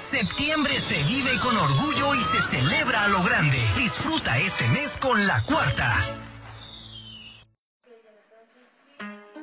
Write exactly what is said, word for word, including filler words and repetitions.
Septiembre se vive con orgullo y se celebra a lo grande. Disfruta este mes con La Cuarta.